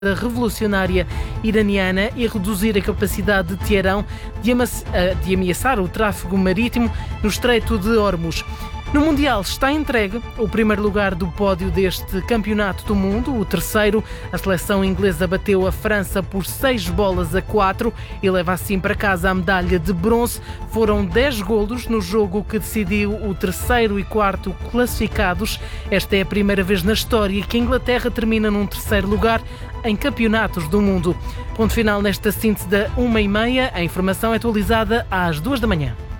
revolucionária iraniana e reduzir a capacidade de Teherão de ameaçar o tráfego marítimo no Estreito de Hormuz. No Mundial está entregue o primeiro lugar do pódio deste Campeonato do Mundo, o terceiro. A seleção inglesa bateu a França por 6-4 e leva assim para casa a medalha de bronze. Foram 10 golos no jogo que decidiu o terceiro e quarto classificados. Esta é a primeira vez na história que a Inglaterra termina num terceiro lugar em campeonatos do mundo. Ponto final nesta síntese da 1h30. A informação é atualizada às 2 da manhã.